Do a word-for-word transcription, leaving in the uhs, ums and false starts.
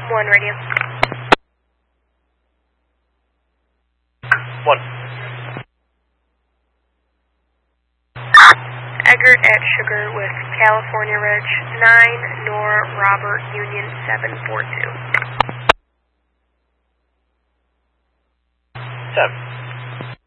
One radio. One. Eggert at Sugar with California Ridge, nine, Nor, Robert, Union, seven four two. Seven.